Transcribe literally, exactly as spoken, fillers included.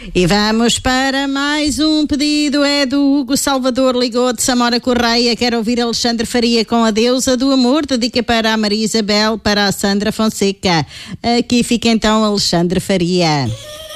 E vamos para mais um pedido, é do Hugo Salvador, ligou de Samora Correia, quer ouvir Alexandre Faria com A Deusa do Amor, dedica para a Maria Isabel, para a Sandra Fonseca. Aqui fica então Alexandre Faria.